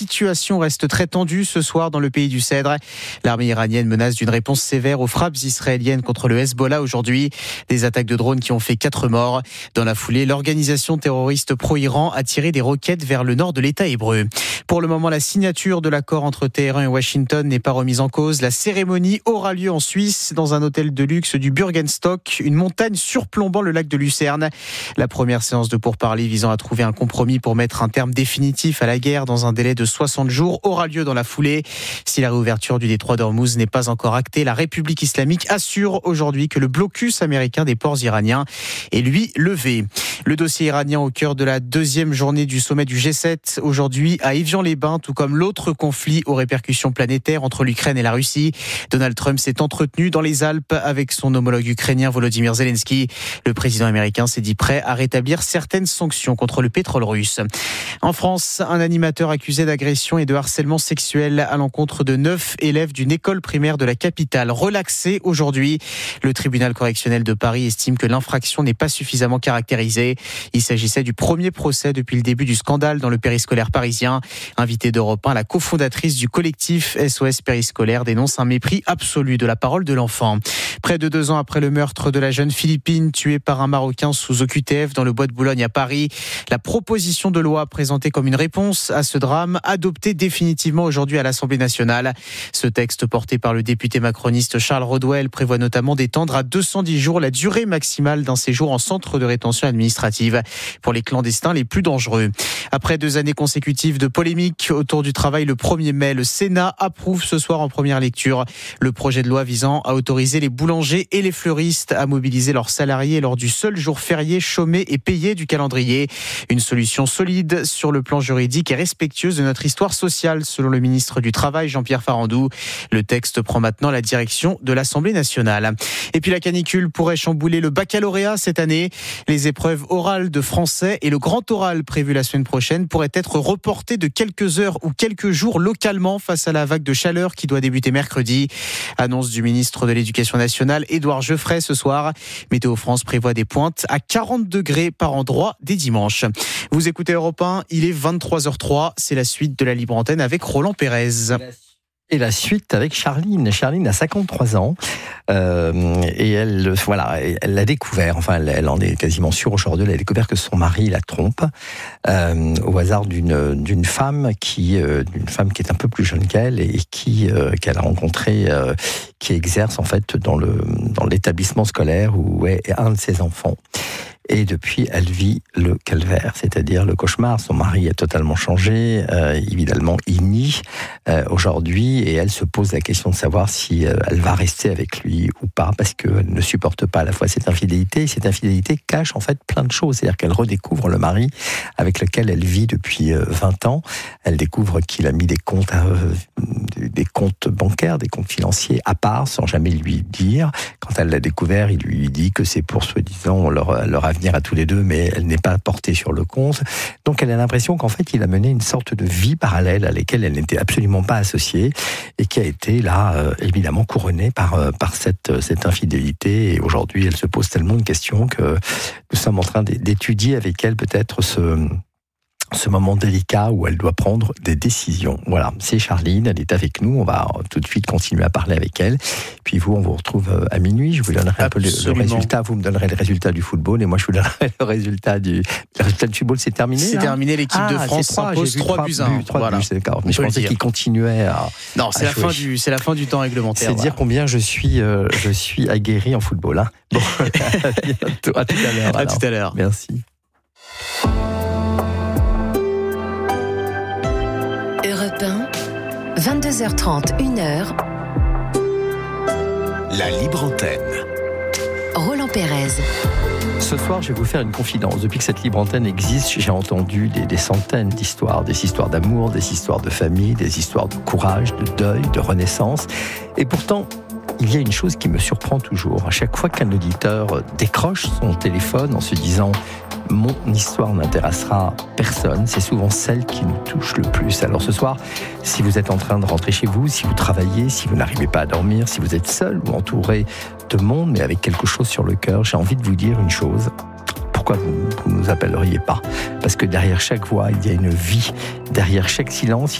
situation reste très tendue ce soir dans le pays du Cèdre. L'armée iranienne menace d'une réponse sévère aux frappes israéliennes contre le Hezbollah aujourd'hui. Des attaques de drones qui ont fait 4 morts. Dans la foulée, l'organisation terroriste pro-Iran a tiré des roquettes vers le nord de l'État hébreu. Pour le moment, la signature de l'accord entre Téhéran et Washington n'est pas remise en cause. La cérémonie aura lieu en Suisse, dans un hôtel de luxe du Bürgenstock, une montagne surplombant le lac de Lucerne. La première séance de pourparlers visant à trouver un compromis pour mettre un terme définitif à la guerre dans un délai de 60 jours aura lieu dans la foulée. Si la réouverture du détroit d'Ormuz n'est pas encore actée, la République islamique assure aujourd'hui que le blocus américain des ports iraniens est lui levé. Le dossier iranien au cœur de la deuxième journée du sommet du G7 aujourd'hui à Évian-les-Bains, tout comme l'autre conflit aux répercussions planétaires entre l'Ukraine et la Russie. Donald Trump s'est entretenu dans les Alpes avec son homologue ukrainien Volodymyr Zelensky. Le président américain s'est dit prêt à rétablir certaines sanctions contre le pétrole russe. En France, un animateur accusé d'agression et de harcèlement sexuel à l'encontre de 9 élèves d'une école primaire de la capitale relaxé aujourd'hui. Le tribunal correctionnel de Paris estime que l'infraction n'est pas suffisamment caractérisée. Il s'agissait du premier procès depuis le début du scandale dans le périscolaire parisien. Invitée d'Europe 1, la cofondatrice du collectif SOS Périscolaire dénonce un mépris absolu de la parole de l'enfant. Près de 2 ans après le meurtre de la jeune Philippine tuée par un Marocain sous OQTF dans le bois de Boulogne à Paris, la proposition de loi présentée comme une réponse à ce drame, adoptée définitivement aujourd'hui à l'Assemblée nationale. Ce texte porté par le député macroniste Charles Rodwell prévoit notamment d'étendre à 210 jours la durée maximale d'un séjour en centre de rétention administrative pour les clandestins les plus dangereux. Après 2 années consécutives de polémiques autour du travail le 1er mai, le Sénat approuve ce soir en première lecture le projet de loi visant à autoriser les boulangers et les fleuristes à mobiliser leurs salariés lors du seul jour férié chômé et payé du calendrier. Une solution solide sur le plan juridique et respectueuse de notre histoire sociale, selon le ministre du Travail Jean-Pierre Farandou. Le texte prend maintenant la direction de l'Assemblée nationale. Et puis la canicule pourrait chambouler le baccalauréat cette année. Les épreuves orales de français et le grand oral prévu la semaine prochaine pourraient être reportées de quelques heures ou quelques jours localement face à la vague de chaleur qui doit débuter mercredi. Annonce du ministre de l'Éducation nationale Édouard Geoffrey ce soir. Météo France prévoit des pointes à 40 degrés par endroit dès dimanche. Vous écoutez Europe 1, il est 23h03, c'est la suite de la Libre Antenne avec Roland Pérez. Et la suite avec Charline. Charline a 53 ans et elle l'a découvert, enfin elle en est quasiment sûre aujourd'hui, elle a découvert que son mari la trompe au hasard d'une femme qui est un peu plus jeune qu'elle et qu'elle a rencontré, qui exerce en fait dans l'établissement scolaire où est un de ses enfants. Et depuis, elle vit le calvaire, c'est-à-dire le cauchemar. Son mari a totalement changé, évidemment, il nie aujourd'hui, et elle se pose la question de savoir si elle va rester avec lui ou pas, parce qu'elle ne supporte pas à la fois cette infidélité. Cette infidélité cache en fait plein de choses, c'est-à-dire qu'elle redécouvre le mari avec lequel elle vit depuis 20 ans. Elle découvre qu'il a mis des comptes bancaires, des comptes financiers à part, sans jamais lui dire. Quand elle l'a découvert, il lui dit que c'est pour soi-disant leur avenir à tous les deux, mais elle n'est pas portée sur le compte. Donc elle a l'impression qu'en fait, il a mené une sorte de vie parallèle à laquelle elle n'était absolument pas associée et qui a été là, évidemment, couronnée par cette infidélité. Et aujourd'hui, elle se pose tellement de questions que nous sommes en train d'étudier avec elle peut-être ce moment délicat où elle doit prendre des décisions. Voilà, c'est Charline, elle est avec nous, on va tout de suite continuer à parler avec elle. Puis vous, on vous retrouve à minuit, je vous donnerai un peu le résultat, vous me donnerez le résultat du football et moi je vous donnerai le résultat du football. C'est terminé. C'est terminé, l'équipe de France s'impose 3-1. Voilà. C'est d'accord, mais je pensais qu'il continuait à... Non, c'est la fin du temps réglementaire. C'est dire combien je suis aguerri en football. Hein. Bon, à tout à l'heure. À tout à l'heure. Merci. Europe 1, 22h30, 1h. La Libre Antenne. Roland Pérez. Ce soir, je vais vous faire une confidence. Depuis que cette Libre Antenne existe, j'ai entendu des centaines d'histoires. Des histoires d'amour, des histoires de famille, des histoires de courage, de deuil, de renaissance. Et pourtant, il y a une chose qui me surprend toujours. À chaque fois qu'un auditeur décroche son téléphone en se disant « Mon histoire n'intéressera personne », c'est souvent celle qui nous touche le plus. Alors ce soir, si vous êtes en train de rentrer chez vous, si vous travaillez, si vous n'arrivez pas à dormir, si vous êtes seul ou entouré de monde, mais avec quelque chose sur le cœur, j'ai envie de vous dire une chose. Pourquoi vous ne nous appelleriez pas ? Parce que derrière chaque voix, il y a une vie. Derrière chaque silence,